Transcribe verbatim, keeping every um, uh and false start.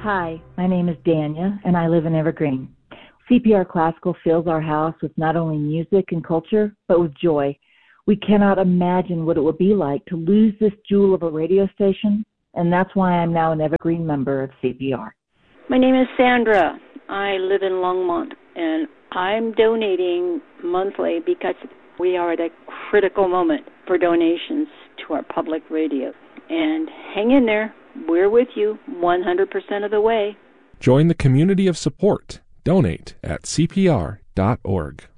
Hi, my name is Dania, and I live in Evergreen. C P R Classical fills our house with not only music and culture, but with joy. We cannot imagine what it would be like to lose this jewel of a radio station, and that's why I'm now an Evergreen member of C P R. My name is Sandra. I live in Longmont, and I'm donating monthly because we are at a critical moment for donations to our public radio. And hang in there. We're with you one hundred percent of the way. Join the community of support. Donate at C P R dot org.